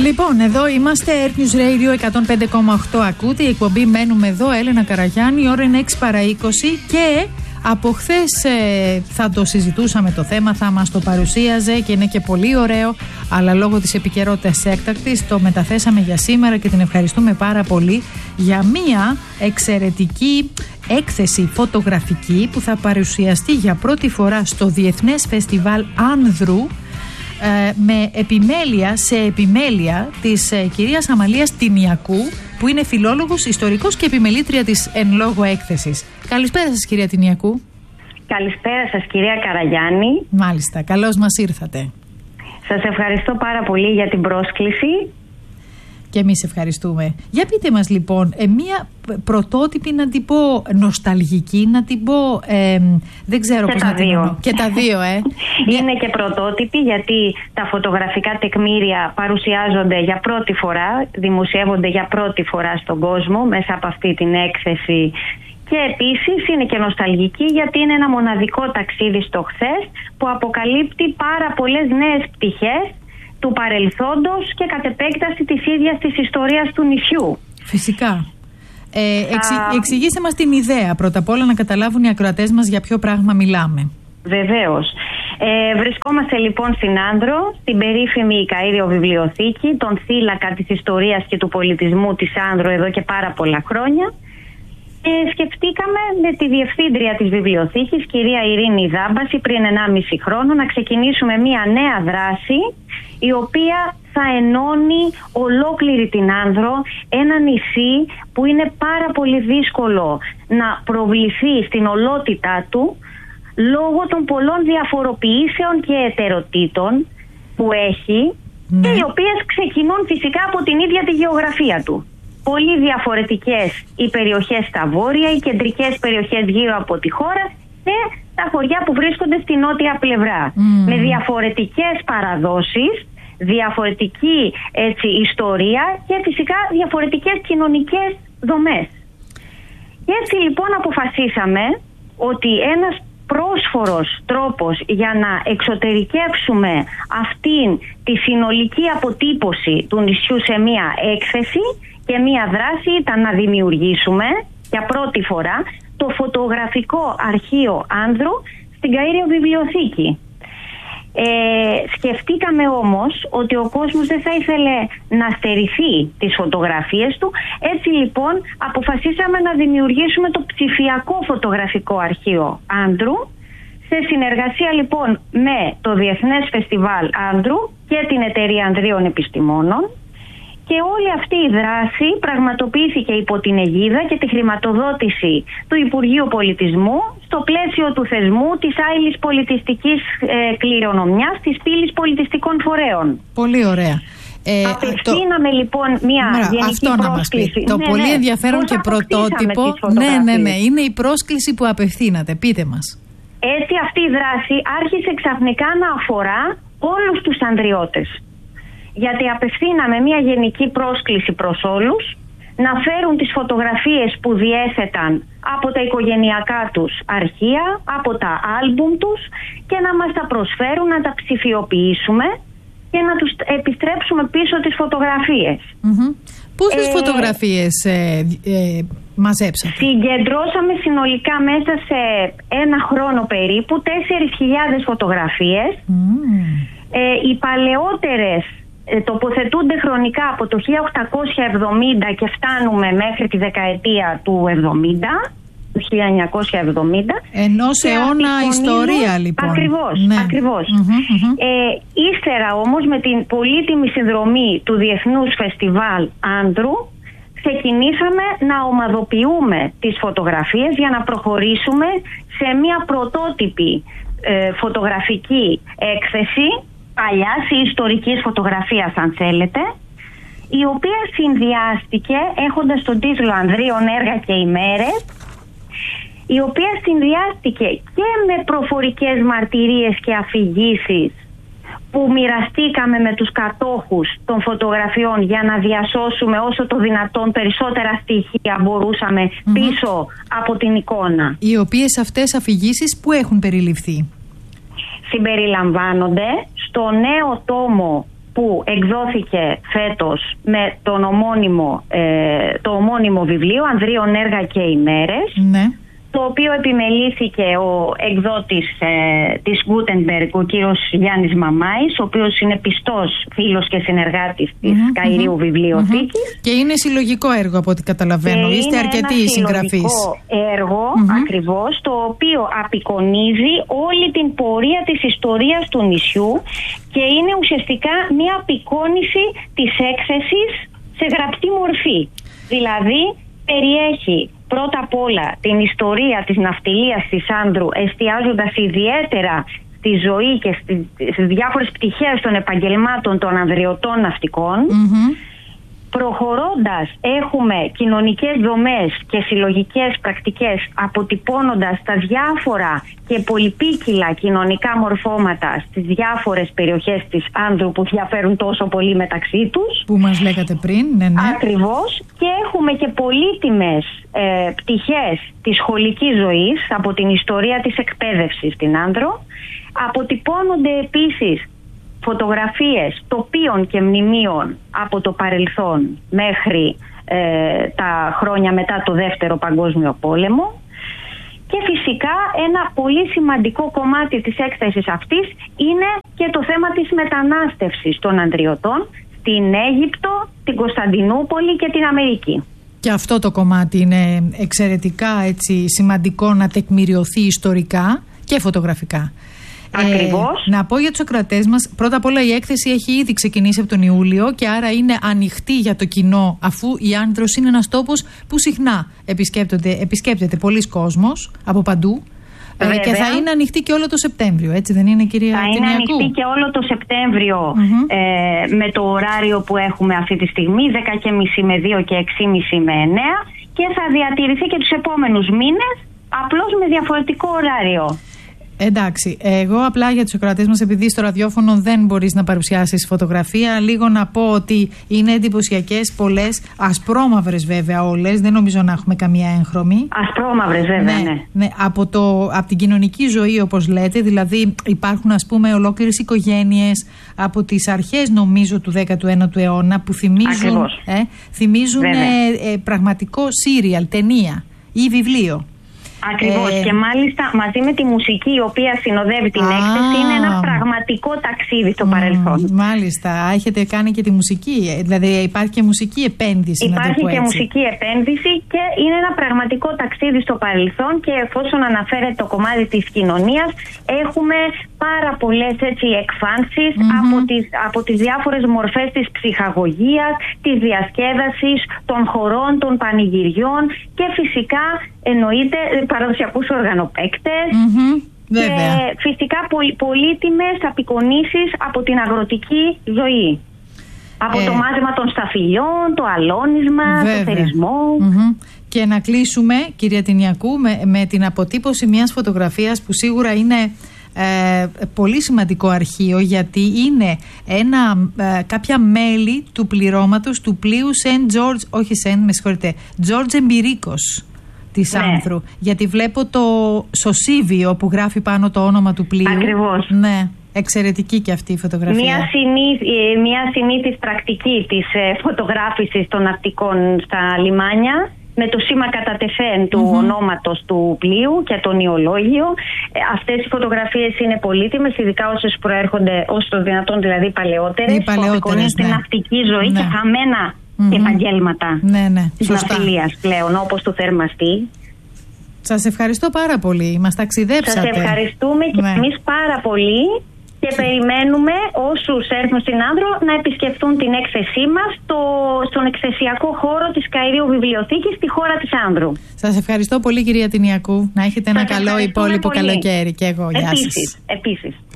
Λοιπόν, εδώ είμαστε, Earth News Radio 105,8 ακούτε, η εκπομπή Μένουμε Εδώ, Έλενα Καραγιάννη, η ώρα είναι 6 παρά 20 και από χθες θα το συζητούσαμε το θέμα, θα μας το παρουσίαζε και είναι και πολύ ωραίο, αλλά λόγω της επικαιρότητας έκτακτης το μεταθέσαμε για σήμερα και την ευχαριστούμε πάρα πολύ για μία εξαιρετική έκθεση φωτογραφική που θα παρουσιαστεί για πρώτη φορά στο Διεθνές Φεστιβάλ Άνδρου με επιμέλεια σε επιμέλεια της κυρίας Αμαλίας Τινιακού, που είναι φιλόλογος, ιστορικός και επιμελήτρια της εν λόγω έκθεσης. Καλησπέρα σας, κυρία Τινιακού. Καλησπέρα σας, κυρία Καραγιάννη. Μάλιστα, καλώς μας ήρθατε. Σας ευχαριστώ πάρα πολύ για την πρόσκληση. Και εμείς ευχαριστούμε. Για πείτε μας λοιπόν, μία πρωτότυπη, να την πω νοσταλγική, να την πω, δεν ξέρω πώς να την πω. Και τα δύο, Είναι και πρωτότυπη, γιατί τα φωτογραφικά τεκμήρια παρουσιάζονται για πρώτη φορά, δημοσιεύονται για πρώτη φορά στον κόσμο μέσα από αυτή την έκθεση. Και επίσης είναι και νοσταλγική, γιατί είναι ένα μοναδικό ταξίδι στο χθες που αποκαλύπτει πάρα πολλές νέες πτυχές του παρελθόντος και κατ' επέκταση της ίδιας της ιστορίας του νησιού. Φυσικά. Εξηγήστε μας την ιδέα πρώτα απ' όλα, να καταλάβουν οι ακροατές μας για ποιο πράγμα μιλάμε. Βεβαίως. Βρισκόμαστε λοιπόν στην Άνδρο, στην περίφημη Καΐριο Βιβλιοθήκη, τον θύλακα της ιστορίας και του πολιτισμού της Άνδρου εδώ και πάρα πολλά χρόνια. Σκεφτήκαμε με τη διευθύντρια της βιβλιοθήκης, κυρία Ειρήνη Δάμπαση, πριν 1,5 χρόνο να ξεκινήσουμε μια νέα δράση, η οποία θα ενώνει ολόκληρη την Άνδρο, ένα νησί που είναι πάρα πολύ δύσκολο να προβληθεί στην ολότητά του λόγω των πολλών διαφοροποιήσεων και ετεροτήτων που έχει, και οι οποίες ξεκινούν φυσικά από την ίδια τη γεωγραφία του. Πολύ διαφορετικές οι περιοχές στα βόρεια, οι κεντρικές περιοχές γύρω από τη χώρα και τα χωριά που βρίσκονται στη νότια πλευρά. Με διαφορετικές παραδόσεις, διαφορετική ιστορία και φυσικά διαφορετικές κοινωνικές δομές. Και έτσι λοιπόν αποφασίσαμε ότι ένας πρόσφορος τρόπος για να εξωτερικεύσουμε αυτήν τη συνολική αποτύπωση του νησιού σε μία έκθεση και μία δράση ήταν να δημιουργήσουμε για πρώτη φορά το φωτογραφικό αρχείο Άνδρου στην Καΐριο Βιβλιοθήκη. Σκεφτήκαμε όμως ότι ο κόσμος δεν θα ήθελε να στερηθεί τις φωτογραφίες του, έτσι λοιπόν αποφασίσαμε να δημιουργήσουμε το ψηφιακό φωτογραφικό αρχείο Άνδρου, σε συνεργασία λοιπόν με το Διεθνές Φεστιβάλ Άνδρου και την Εταιρεία Ανδρίων Επιστημόνων. Και όλη αυτή η δράση πραγματοποιήθηκε υπό την αιγίδα και τη χρηματοδότηση του Υπουργείου Πολιτισμού στο πλαίσιο του θεσμού της άειλης πολιτιστικής κληρονομιάς της πύλης πολιτιστικών φορέων. Πολύ ωραία. Απευθύναμε λοιπόν μια γενική πρόσκληση. Το πολύ ενδιαφέρον και πρωτότυπο. Ναι, είναι η πρόσκληση που απευθύνατε. Πείτε μας. Έτσι αυτή η δράση άρχισε ξαφνικά να αφορά όλους τους ανδριώτες. Γιατί απευθύναμε μια γενική πρόσκληση προς όλους να φέρουν τις φωτογραφίες που διέθεταν από τα οικογενειακά τους αρχεία, από τα άλμπουμ τους, και να μας τα προσφέρουν, να τα ψηφιοποιήσουμε και να τους επιστρέψουμε πίσω τις φωτογραφίες. Πόσες φωτογραφίες μαζέψατε? Συγκεντρώσαμε συνολικά μέσα σε ένα χρόνο περίπου 4.000 φωτογραφίες. Οι παλαιότερες τοποθετούνται χρονικά από το 1870 και φτάνουμε μέχρι τη δεκαετία του 70, του 1970. Ενός αιώνα ιστορία λοιπόν. Ακριβώς. Ύστερα όμως, με την πολύτιμη συνδρομή του Διεθνούς Φεστιβάλ Άνδρου, ξεκινήσαμε να ομαδοποιούμε τις φωτογραφίες για να προχωρήσουμε σε μια πρωτότυπη φωτογραφική έκθεση παλιάς ή ιστορικής φωτογραφίας, αν θέλετε, η οποία συνδυάστηκε έχοντας τον τίτλο Ανδρίων έργα και ημέρες, η οποία συνδυάστηκε και με προφορικές μαρτυρίες και αφηγήσεις που μοιραστήκαμε με τους κατόχους των φωτογραφιών για να διασώσουμε όσο το δυνατόν περισσότερα στοιχεία μπορούσαμε πίσω από την εικόνα. Οι οποίες αυτές αφηγήσεις που έχουν περιληφθεί? Συμπεριλαμβάνονται στο νέο τόμο που εκδόθηκε φέτος με το ομώνυμο βιβλίο «Ανδρίων έργα και ημέρες», ναι, το οποίο επιμελήθηκε ο εκδότης της Gutenberg, ο κύριος Γιάννης Μαμάης, ο οποίος είναι πιστός φίλος και συνεργάτης της Καηρίου Βιβλιοθήκης. Και είναι συλλογικό έργο από ό,τι καταλαβαίνω. Και είστε αρκετοί οι συγγραφείς. Είναι ένα συλλογικό έργο, ακριβώς, το οποίο απεικονίζει όλη την πορεία της ιστορίας του νησιού και είναι ουσιαστικά μια απεικόνιση της έκθεσης σε γραπτή μορφή. Δηλαδή, περιέχει πρώτα απ' όλα την ιστορία της ναυτιλίας της Άνδρου, εστιάζοντας ιδιαίτερα στη ζωή και στις διάφορες πτυχές των επαγγελμάτων των ανδριωτών ναυτικών. Προχωρώντας, έχουμε κοινωνικές δομές και συλλογικές πρακτικές, αποτυπώνοντας τα διάφορα και πολυπίκυλα κοινωνικά μορφώματα στις διάφορες περιοχές της Άνδρου που διαφέρουν τόσο πολύ μεταξύ τους. Που μας λέγατε πριν, ναι. Ακριβώς. Και έχουμε και πολύτιμες πτυχές της σχολικής ζωής από την ιστορία της εκπαίδευσης στην Άνδρο. Αποτυπώνονται επίσης φωτογραφίες τοπίων και μνημείων από το παρελθόν μέχρι τα χρόνια μετά το Δεύτερο Παγκόσμιο Πόλεμο. Και φυσικά ένα πολύ σημαντικό κομμάτι της έκθεσης αυτής είναι και το θέμα της μετανάστευσης των ανδριωτών στην Αίγυπτο, την Κωνσταντινούπολη και την Αμερική. Και αυτό το κομμάτι είναι εξαιρετικά σημαντικό να τεκμηριωθεί ιστορικά και φωτογραφικά. Ακριβώς. Να πω για τους ακροατές μας, πρώτα απ' όλα η έκθεση έχει ήδη ξεκινήσει από τον Ιούλιο και άρα είναι ανοιχτή για το κοινό, αφού η Άνδρος είναι ένας τόπος που συχνά επισκέπτεται πολλοί κόσμος από παντού. Και θα είναι ανοιχτή και όλο το Σεπτέμβριο, έτσι δεν είναι, κυρία Τινιακού? Θα είναι ανοιχτή και όλο το Σεπτέμβριο με το ωράριο που έχουμε αυτή τη στιγμή, 10.30 με 2 και 6.30 με 9, και θα διατηρηθεί και τους επόμενους μήνες, απλώς με διαφορετικό ωράριο. Εντάξει, εγώ απλά για τους ακροατές μας, επειδή στο ραδιόφωνο δεν μπορείς να παρουσιάσεις φωτογραφία, λίγο να πω ότι είναι εντυπωσιακές, πολλές, ασπρόμαυρες βέβαια όλες, δεν νομίζω να έχουμε καμία έγχρωμη. Ασπρόμαυρες βέβαια, ναι. Από την κοινωνική ζωή, όπως λέτε, δηλαδή υπάρχουν, ας πούμε, ολόκληρες οικογένειες από τις αρχές, νομίζω, του 19ου αιώνα που θυμίζουν πραγματικό σύριαλ, ταινία ή βιβλίο. Ακριβώς. Και μάλιστα μαζί με τη μουσική η οποία συνοδεύει την έκθεση, είναι ένα πραγματικό ταξίδι στο παρελθόν. Μάλιστα. Έχετε κάνει και τη μουσική, δηλαδή υπάρχει και μουσική επένδυση. Υπάρχει και μουσική επένδυση και είναι ένα πραγματικό ταξίδι στο παρελθόν, και εφόσον αναφέρεται το κομμάτι της κοινωνίας, έχουμε πάρα πολλές εκφάνσεις από τις διάφορες μορφές της ψυχαγωγίας, της διασκέδασης, των χορών, των πανηγυριών και φυσικά εννοείται παραδοσιακούς οργανοπαίκτες και φυσικά πολύτιμες απεικονίσεις από την αγροτική ζωή. Από το μάζεμα των σταφυλιών, το αλώνισμα, το θερισμό. Και να κλείσουμε, κυρία Τινιακού, με την αποτύπωση μιας φωτογραφίας που σίγουρα είναι πολύ σημαντικό αρχείο, γιατί είναι κάποια μέλη του πληρώματος του πλοίου George Εμπειρίκος της Άνθρου, γιατί βλέπω το σωσίβιο που γράφει πάνω το όνομα του πλοίου. Ακριβώς. Ναι, εξαιρετική και αυτή η φωτογραφία. Μια συνήθις πρακτική της φωτογράφησης των ναυτικών στα λιμάνια, με το σήμα κατά τεθέν του ονόματος του πλοίου και το νεολόγιο. Αυτές οι φωτογραφίες είναι πολύτιμες, ειδικά όσες προέρχονται ως το δυνατόν δηλαδή παλαιότερες, που απεικονίζουν την ναυτική ζωή και χαμένα επαγγέλματα της ναυτιλίας πλέον, όπως το θερμαστή. Σας ευχαριστώ πάρα πολύ, μας ταξιδέψατε. Σας ευχαριστούμε και εμείς πάρα πολύ. Και περιμένουμε όσους έρθουν στην Άνδρο να επισκεφτούν την έκθεσή μας στον εκθεσιακό χώρο της Καηρίου Βιβλιοθήκης στη χώρα της Άνδρου. Σας ευχαριστώ πολύ, κυρία Τινιακού. Να έχετε ένα καλό υπόλοιπο καλοκαίρι. Και εγώ. Γεια σας. Επίσης.